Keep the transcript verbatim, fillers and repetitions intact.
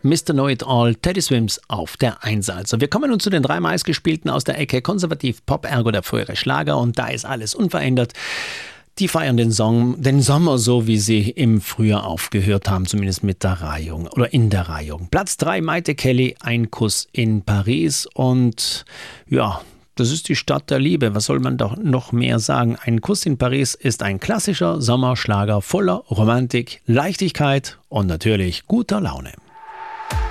Mister Know It All, Teddy Swims auf der Eins. Also wir kommen nun zu den drei meistgespielten aus der Ecke Konservativ, Pop, ergo der frühere Schlager, und da ist alles unverändert. Die feiern den Song, den Sommer so, wie sie im Frühjahr aufgehört haben, zumindest mit der Reihung oder in der Reihung. Platz drei, Maite Kelly, Ein Kuss in Paris, und ja, das ist die Stadt der Liebe. Was soll man doch noch mehr sagen? Ein Kuss in Paris ist ein klassischer Sommerschlager voller Romantik, Leichtigkeit und natürlich guter Laune.